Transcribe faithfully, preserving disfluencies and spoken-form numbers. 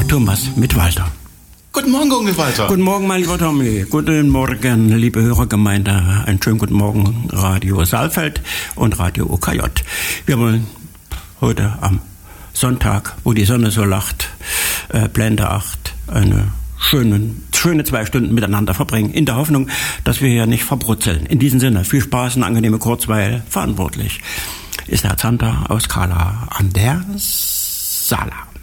Thomas mit Walter. Guten Morgen, Onkel Walter. Guten Morgen, mein lieber Tommy. Guten Morgen, liebe Hörergemeinde. Einen schönen guten Morgen, Radio Saalfeld und Radio O K J. Wir wollen heute am Sonntag, wo die Sonne so lacht, äh, Blende acht, eine schöne, schöne zwei Stunden miteinander verbringen, in der Hoffnung, dass wir hier nicht verbrutzeln. In diesem Sinne, viel Spaß und angenehme Kurzweil. Verantwortlich ist Herr Zander aus Kala an der Saala.